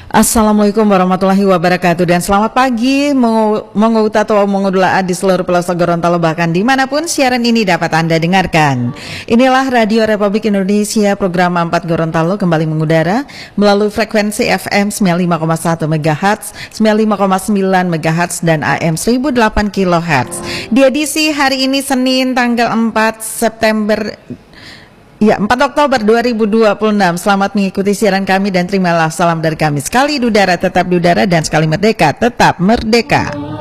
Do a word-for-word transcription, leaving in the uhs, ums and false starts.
Assalamualaikum warahmatullahi wabarakatuh dan selamat pagi Monggo atau Monggo Dulaat di seluruh pelosok Gorontalo bahkan dimanapun siaran ini dapat Anda dengarkan. Inilah Radio Republik Indonesia program empat Gorontalo kembali mengudara melalui frekuensi F M sembilan puluh lima koma satu megahertz, sembilan puluh lima koma sembilan megahertz dan A M seribu delapan kilohertz. Di edisi hari ini Senin tanggal empat September Ya, empat Oktober dua ribu dua puluh enam. Selamat mengikuti siaran kami dan terimalah salam dari kami. Sekali di udara tetap di udara dan sekali merdeka tetap merdeka.